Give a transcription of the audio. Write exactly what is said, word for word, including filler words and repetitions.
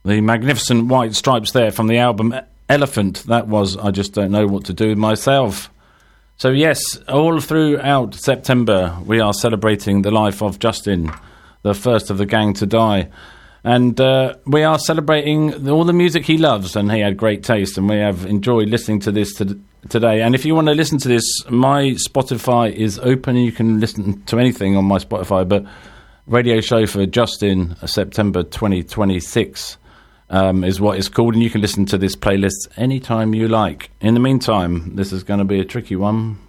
The magnificent White Stripes there from the album Elephant. That was I Just Don't Know What to Do With Myself. So yes, all throughout September we are celebrating the life of Justin, the first of the gang to die. And uh, we are celebrating all the music he loves, and he had great taste, and we have enjoyed listening to this to- today. And if you want to listen to this, my Spotify is open, and you can listen to anything on my Spotify, but radio show for Justin, September twenty twenty-six, um, is what it's called, and you can listen to this playlist anytime you like. In the meantime, this is going to be a tricky one.